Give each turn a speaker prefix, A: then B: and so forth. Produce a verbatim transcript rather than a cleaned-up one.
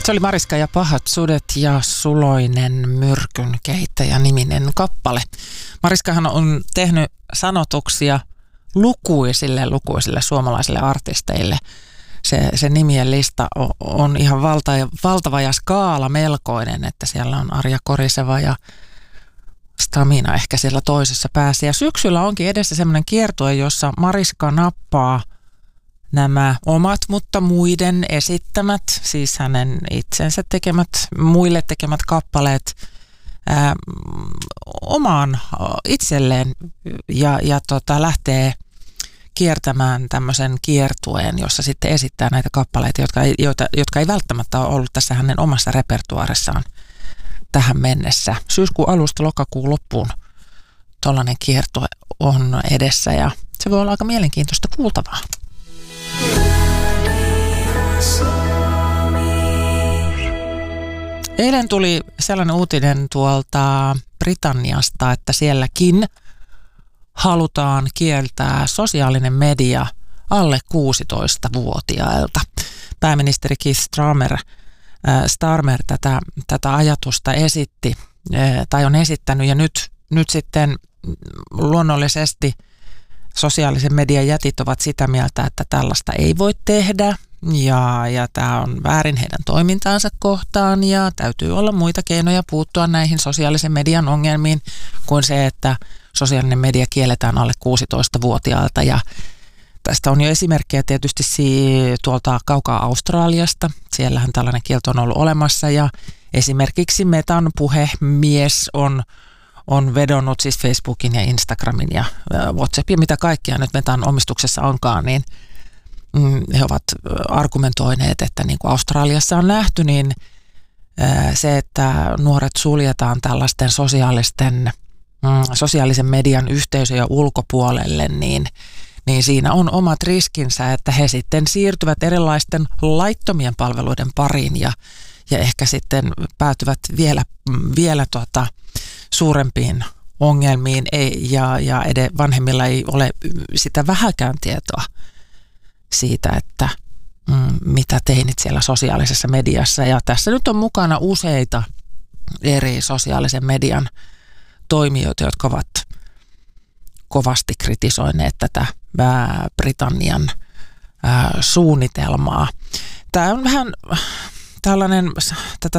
A: Se oli Mariska ja pahat sudet ja Suloinen myrkyn kehittäjä niminen kappale. Mariskahan on tehnyt sanotuksia lukuisille lukuisille suomalaisille artisteille. Se, se nimien lista on, on ihan valta, valtava ja skaala melkoinen, että siellä on Arja Koriseva ja Stamina ehkä siellä toisessa päässä. Ja syksyllä onkin edessä semmoinen kiertue, jossa Mariska nappaa nämä omat, mutta muiden esittämät, siis hänen itsensä tekemät, muille tekemät kappaleet ää, omaan itselleen ja, ja tota, lähtee kiertämään tämmöisen kiertueen, jossa sitten esittää näitä kappaleita, jotka ei, joita, jotka ei välttämättä ole ollut tässä hänen omassa repertuarissaan tähän mennessä. Syyskuun alusta lokakuun loppuun tollainen kiertue on edessä ja se voi olla aika mielenkiintoista kuultavaa. Eilen tuli sellainen uutinen tuolta Britanniasta, että sielläkin halutaan kieltää sosiaalinen media alle kuusitoistavuotiailta. Pääministeri Keir Starmer, äh, Starmer tätä, tätä ajatusta esitti äh, tai on esittänyt ja nyt, nyt sitten luonnollisesti sosiaalisen median jätit ovat sitä mieltä, että tällaista ei voi tehdä ja, ja tämä on väärin heidän toimintaansa kohtaan ja täytyy olla muita keinoja puuttua näihin sosiaalisen median ongelmiin kuin se, että sosiaalinen media kielletään alle kuusitoistavuotiailta ja tästä on jo esimerkkejä tietysti tuolta kaukaa Australiasta. Siellähän tällainen kielto on ollut olemassa ja esimerkiksi Metan puhemies on on vedonnut siis Facebookin ja Instagramin ja WhatsAppin, mitä kaikkia nyt Metan omistuksessa onkaan, niin he ovat argumentoineet, että niin kuin Australiassa on nähty, niin se, että nuoret suljetaan tällaisten sosiaalisten, sosiaalisen median yhteisöjä ulkopuolelle, niin, niin siinä on omat riskinsä, että he sitten siirtyvät erilaisten laittomien palveluiden pariin ja, ja ehkä sitten päätyvät vielä, vielä tuota, suurempiin ongelmiin ei, ja, ja ed- vanhemmilla ei ole sitä vähäkään tietoa siitä, että mm, mitä teinit siellä sosiaalisessa mediassa. Ja tässä nyt on mukana useita eri sosiaalisen median toimijoita, jotka ovat kovasti kritisoineet tätä ää, Britannian ää, suunnitelmaa. Tämä on vähän tällainen, tätä